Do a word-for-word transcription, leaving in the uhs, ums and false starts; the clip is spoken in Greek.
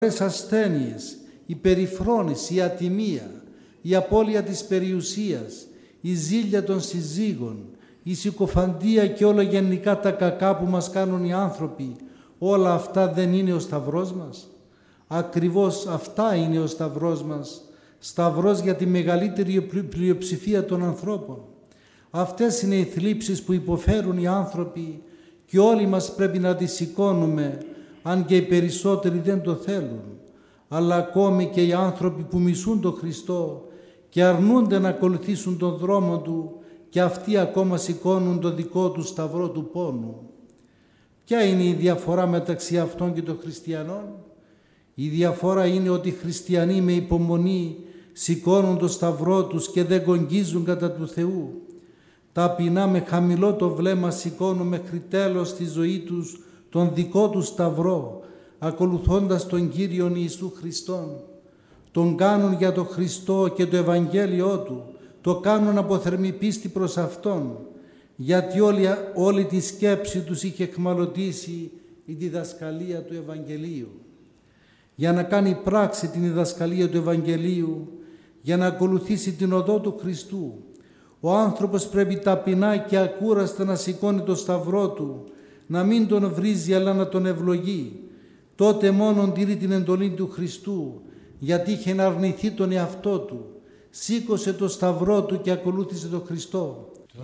ασθένειες, η περιφρόνηση, η ατιμία, η απώλεια της περιουσίας, η ζήλια των συζύγων, η συκοφαντία και όλα γενικά τα κακά που μας κάνουν οι άνθρωποι, όλα αυτά δεν είναι ο σταυρός μας? Ακριβώς αυτά είναι ο σταυρός μας, σταυρός για τη μεγαλύτερη πλειοψηφία των ανθρώπων. Αυτές είναι οι θλίψεις που υποφέρουν οι άνθρωποι και όλοι μας πρέπει να τις σηκώνουμε, αν και οι περισσότεροι δεν το θέλουν. Αλλά ακόμη και οι άνθρωποι που μισούν τον Χριστό και αρνούνται να ακολουθήσουν τον δρόμο Του, και αυτοί ακόμα σηκώνουν το δικό του σταυρό του πόνου. Ποια είναι η διαφορά μεταξύ αυτών και των χριστιανών? Η διαφορά είναι ότι οι χριστιανοί με υπομονή σηκώνουν το σταυρό τους και δεν κογγίζουν κατά του Θεού. Ταπεινά με χαμηλό το βλέμμα σηκώνουν μέχρι τέλος στη ζωή τους τον δικό τους σταυρό, ακολουθώντας τον Κύριον Ιησού Χριστόν. Τον κάνουν για τον Χριστό και το Ευαγγέλιό Του, το κάνουν από θερμή πίστη προς Αυτόν, γιατί όλη, όλη τη σκέψη τους είχε εχμαλωτήσει η διδασκαλία του Ευαγγελίου. Για να κάνει πράξη την διδασκαλία του Ευαγγελίου, για να ακολουθήσει την οδό του Χριστού, ο άνθρωπος πρέπει ταπεινά και ακούραστα να σηκώνει το σταυρό του, να μην τον βρίζει αλλά να τον ευλογεί. Τότε μόνον τηρεί την εντολή του Χριστού, γιατί είχε να αρνηθεί τον εαυτό του. Σήκωσε το σταυρό του και ακολούθησε τον Χριστό.